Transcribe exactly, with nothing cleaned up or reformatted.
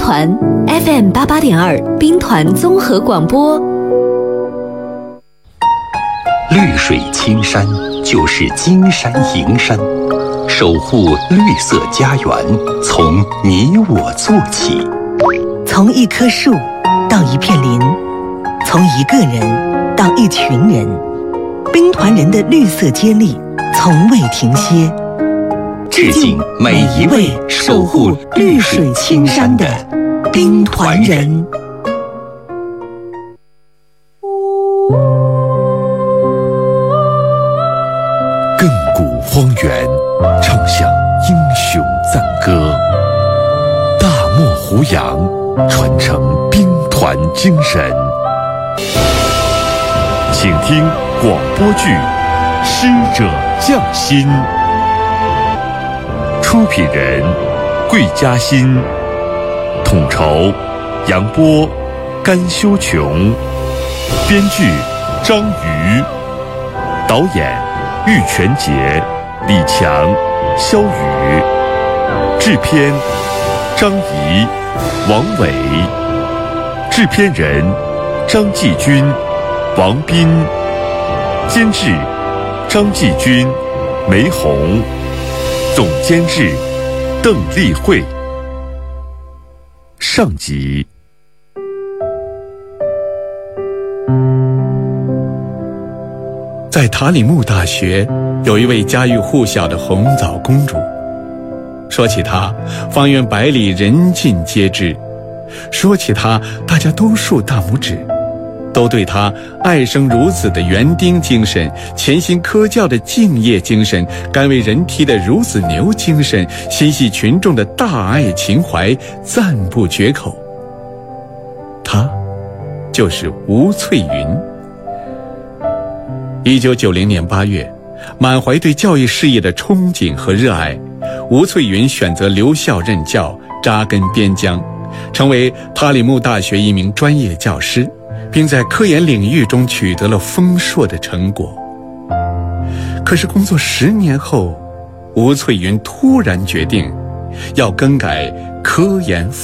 团 F M 八八点二，兵团综合广播。 绿水青山就是金山银山，守护绿色家园，从你我做起。 从一棵树到一片林，从一个人到一群人，兵团人的绿色接力从未停歇。 致敬每一位守护绿水青山的兵团人。 亘古荒原，唱响英雄赞歌；大漠胡杨，传承兵团精神。请听广播剧《师者匠心》，出品人桂嘉欣，统筹杨波、甘修琼，编剧张瑜，导演玉泉杰、李强、肖宇，制片张怡、王伟，制片人张继军、王斌，监制张继军、梅红，总监制邓丽慧。上集。 在塔里木大学，有一位家喻户晓的红枣公主。说起她，方圆百里人尽皆知；说起她，大家都竖大拇指，都对她爱生孺子的园丁精神、潜心科教的敬业精神、甘为人梯的孺子牛精神、心系群众的大爱情怀赞不绝口。她就是吴翠云。一九九零年八月，满怀对教育事业的憧憬和热爱，吴翠云选择留校任教，扎根边疆，成为塔里木大学一名专业教师，并在科研领域中取得了丰硕的成果。可是工作十年后，吴翠云突然决定要更改科研